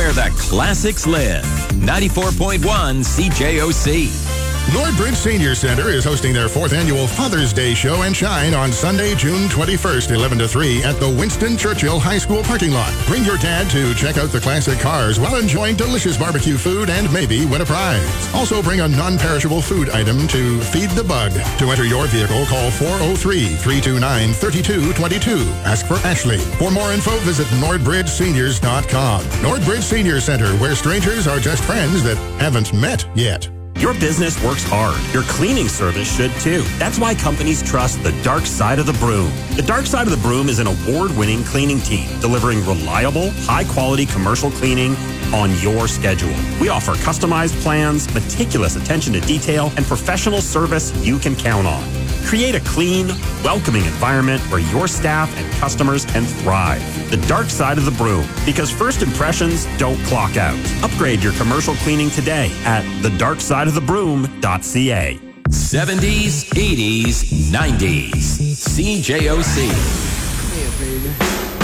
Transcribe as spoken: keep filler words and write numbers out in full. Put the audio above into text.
where the classics live. ninety-four point one C J O C. Nordbridge Senior Center is hosting their fourth annual Father's Day Show and Shine on Sunday, June twenty-first, eleven to three at the Winston Churchill High School parking lot. Bring your dad to check out the classic cars while enjoying delicious barbecue food and maybe win a prize. Also bring a non-perishable food item to feed the bug. To enter your vehicle, call four oh three, three two nine, three two two two. Ask for Ashley. For more info, visit nordbridge seniors dot com. Nordbridge Senior Center, where strangers are just friends that haven't met yet. Your business works hard. Your cleaning service should too. That's why companies trust the Dark Side of the Broom. The Dark Side of the Broom is an award-winning cleaning team delivering reliable, high-quality commercial cleaning on your schedule. We offer customized plans, meticulous attention to detail, and professional service you can count on. Create a clean, welcoming environment where your staff and customers can thrive. The Dark Side of the Broom, because first impressions don't clock out. Upgrade your commercial cleaning today at the dark side of the broom dot c a. seventies, eighties, nineties. C J O C. Come here, baby.